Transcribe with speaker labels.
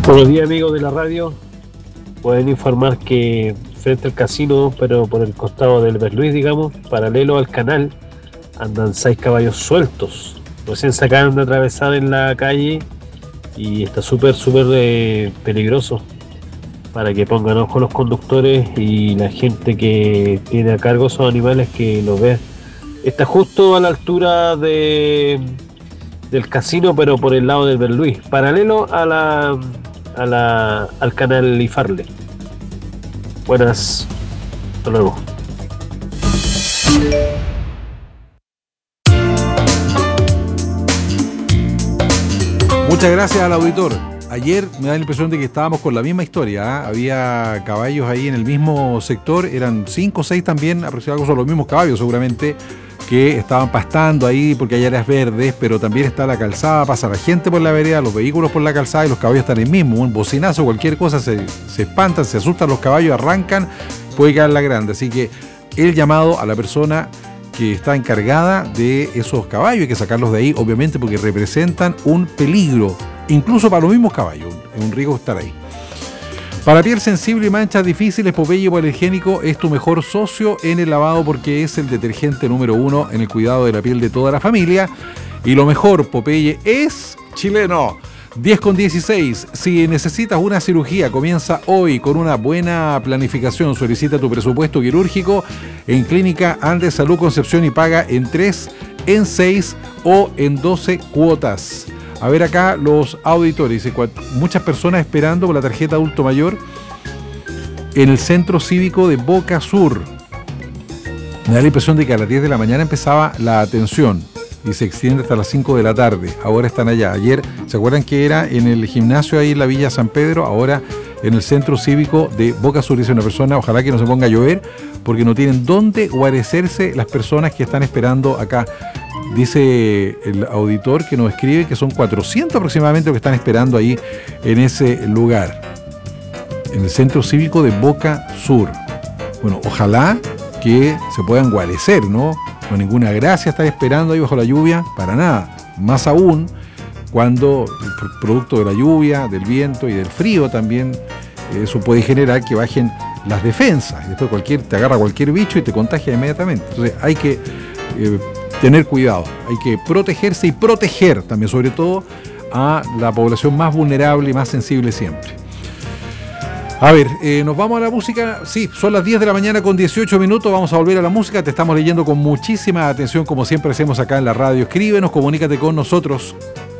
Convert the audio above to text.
Speaker 1: Buenos días, amigos de la radio. Pueden informar que frente al casino, pero por el costado del Berluis, digamos, paralelo al canal, andan 6 caballos sueltos. Recién se acaban de atravesar en la calle y está súper peligroso, para que pongan ojo los conductores y la gente que tiene a cargo esos animales, que los vea. Está justo a la altura del casino, pero por el lado del Berluis, paralelo al canal Ifarle. Buenas, hasta luego.
Speaker 2: Muchas gracias al auditor. Ayer me da la impresión de que estábamos con la misma historia, ¿eh? Había caballos ahí en el mismo sector, eran 5 o 6 también, aproximadamente son los mismos caballos seguramente, que estaban pastando ahí porque hay áreas verdes, pero también está la calzada, pasa la gente por la vereda, los vehículos por la calzada y los caballos están ahí mismo. Un bocinazo, cualquier cosa, se espantan, se asustan los caballos, arrancan, puede caer la grande. Así que el llamado a la persona que está encargada de esos caballos, hay que sacarlos de ahí, obviamente, porque representan un peligro, incluso para los mismos caballos, es un riesgo estar ahí. Para piel sensible y manchas difíciles, Popeye Hipoalergénico es tu mejor socio en el lavado, porque es el detergente número 1 en el cuidado de la piel de toda la familia. Y lo mejor, Popeye es chileno. 10:16. Si necesitas una cirugía, comienza hoy con una buena planificación. Solicita tu presupuesto quirúrgico en Clínica Andes Salud Concepción y paga en 3, en 6 o en 12 cuotas. A ver acá los auditores. Dice, muchas personas esperando por la tarjeta adulto mayor en el centro cívico de Boca Sur. Me da la impresión de que a las 10 de la mañana empezaba la atención y se extiende hasta las 5 de la tarde. Ahora están allá. Ayer, ¿se acuerdan que era en el gimnasio ahí en la Villa San Pedro? Ahora en el centro cívico de Boca Sur. Dice una persona, ojalá que no se ponga a llover, porque no tienen dónde guarecerse las personas que están esperando acá. Dice el auditor que nos escribe que son 400 aproximadamente los que están esperando ahí en ese lugar, en el centro cívico de Boca Sur. Bueno, ojalá que se puedan guarecer, ¿no? No ninguna gracia estar esperando ahí bajo la lluvia, para nada. Más aún cuando, producto de la lluvia, del viento y del frío también, eso puede generar que bajen las defensas. Y después te agarra cualquier bicho y te contagia inmediatamente. Entonces hay que tener cuidado, hay que protegerse y proteger también, sobre todo, a la población más vulnerable y más sensible siempre. A ver, nos vamos a la música. Sí, son las 10 de la mañana con 18 minutos, vamos a volver a la música. Te estamos leyendo con muchísima atención, como siempre hacemos acá en la radio. Escríbenos, comunícate con nosotros.